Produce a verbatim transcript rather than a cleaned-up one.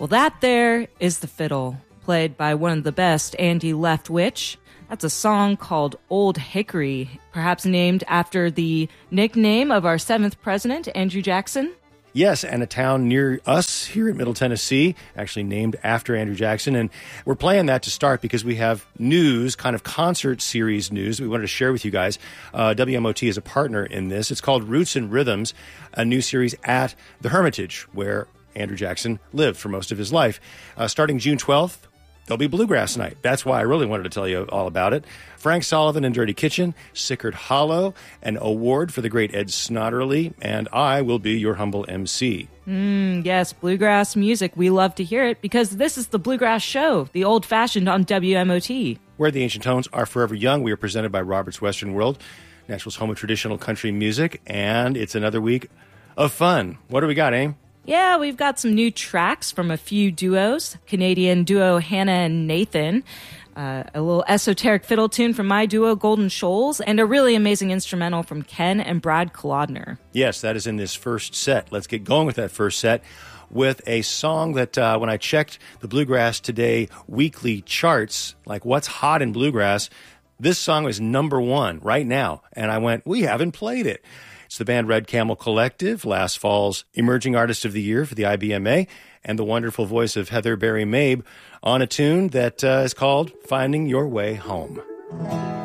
Well, that there is the fiddle, played by one of the best, Andy Leftwich. That's a song called Old Hickory, perhaps named after the nickname of our seventh president, Andrew Jackson. Yes, and a town near us here in Middle Tennessee, actually named after Andrew Jackson. And we're playing that to start because we have news, kind of concert series news we wanted to share with you guys. Uh, W M O T is a partner in this. It's called Roots and Rhythms, a new series at the Hermitage, where Andrew Jackson lived for most of his life. Uh, starting June twelfth, there'll be Bluegrass Night. That's why I really wanted to tell you all about it. Frank Sullivan and Dirty Kitchen, Sickert Hollow, an award for the great Ed Snodderly, and I will be your humble M C. Mm, yes, bluegrass music. We love to hear it because this is the Bluegrass Show, the old-fashioned on W M O T. Where the ancient tones are forever young. We are presented by Robert's Western World, Nashville's home of traditional country music, and it's another week of fun. What do we got, Aim? Yeah, we've got some new tracks from a few duos. Canadian duo Hannah and Nathan, uh, a little esoteric fiddle tune from my duo Golden Shoals, and a really amazing instrumental from Ken and Brad Kolodner. Yes, that is in this first set. Let's get going with that first set with a song that uh, when I checked the Bluegrass Today weekly charts, like what's hot in bluegrass, this song is number one right now. And I went, we haven't played it. It's the band Red Camel Collective, last fall's Emerging Artist of the Year for the I B M A, and the wonderful voice of Heather Berry Mabe on a tune that uh, is called Finding Your Way Home.